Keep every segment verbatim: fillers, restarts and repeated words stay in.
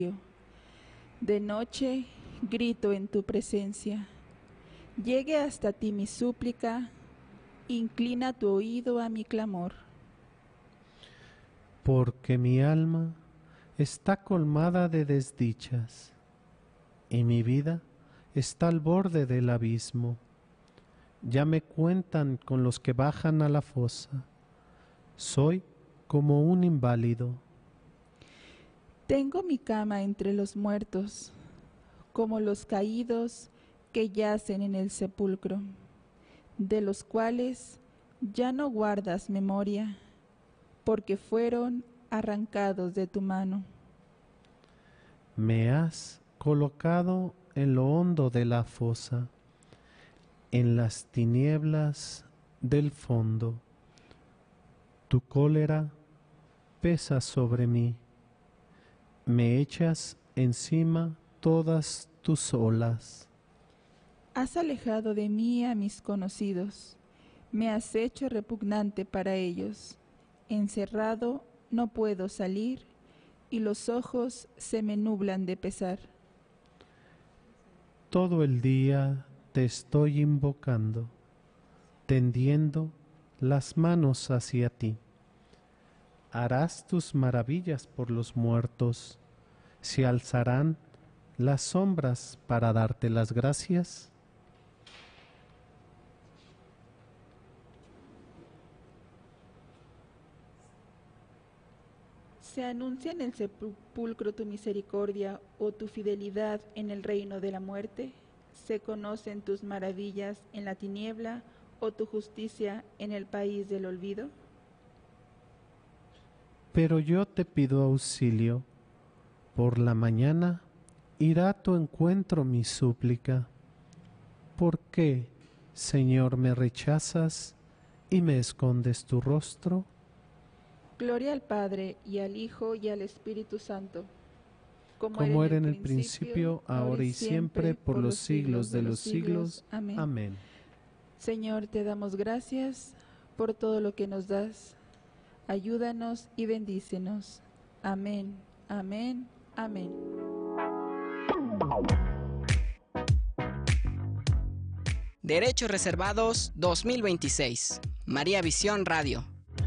De noche grito en tu presencia. Llegue hasta ti mi súplica, inclina tu oído a mi clamor. Porque mi alma está colmada de desdichas, y mi vida está al borde del abismo. Ya me cuentan con los que bajan a la fosa. Soy como un inválido. Tengo mi cama entre los muertos, como los caídos que yacen en el sepulcro, de los cuales ya no guardas memoria, porque fueron arrancados de tu mano. Me has colocado en lo hondo de la fosa, en las tinieblas del fondo. Tu cólera pesa sobre mí. Me echas encima todas tus olas. Has alejado de mí a mis conocidos, me has hecho repugnante para ellos. Encerrado no puedo salir, y los ojos se me nublan de pesar. Todo el día te estoy invocando, tendiendo las manos hacia ti. Harás tus maravillas por los muertos, se alzarán las sombras para darte las gracias. ¿Se anuncia en el sepulcro tu misericordia o tu fidelidad en el reino de la muerte? ¿Se conocen tus maravillas en la tiniebla o tu justicia en el país del olvido? Pero yo te pido auxilio. Por la mañana irá a tu encuentro mi súplica. ¿Por qué, Señor, me rechazas y me escondes tu rostro? Gloria al Padre, y al Hijo, y al Espíritu Santo, como, como era en el principio, ahora y siempre, por los siglos de los siglos. Amén. Amén. Señor, te damos gracias por todo lo que nos das. Ayúdanos y bendícenos. Amén, amén, amén. Derechos Reservados dos mil veintiséis. María Visión Radio.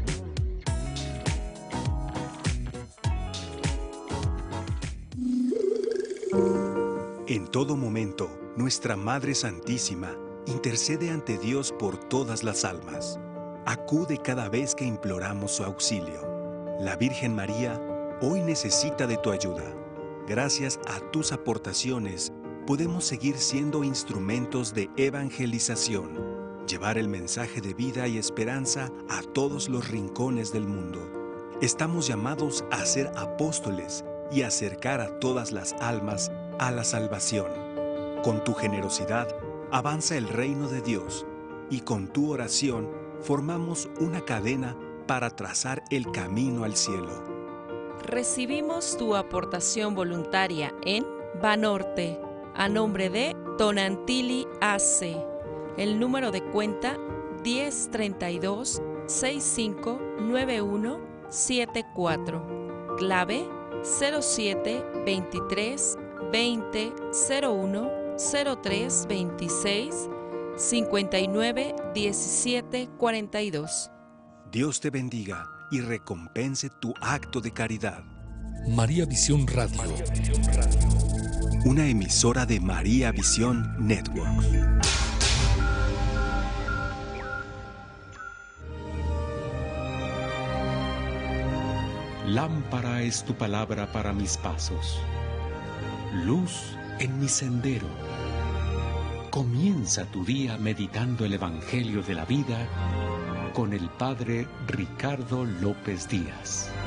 En todo momento, nuestra Madre Santísima intercede ante Dios por todas las almas. Acude cada vez que imploramos su auxilio. La Virgen María hoy necesita de tu ayuda. Gracias a tus aportaciones, podemos seguir siendo instrumentos de evangelización, llevar el mensaje de vida y esperanza a todos los rincones del mundo. Estamos llamados a ser apóstoles y acercar a todas las almas a la salvación. Con tu generosidad avanza el reino de Dios y con tu oración formamos una cadena para trazar el camino al cielo. Recibimos tu aportación voluntaria en Banorte, a nombre de Tonantili A C. El número de cuenta diez treinta y dos, sesenta y cinco, noventa y uno, setenta y cuatro. Clave cero siete veintitrés veinte cero uno cero tres veintiséis cincuenta y nueve diecisiete cuarenta y dos. Dios te bendiga y recompense tu acto de caridad. María Visión Radio. María Visión Radio. Una emisora de María Visión Network. Lámpara es tu palabra para mis pasos, luz en mi sendero. Comienza tu día meditando el Evangelio de la vida con el Padre Ricardo López Díaz.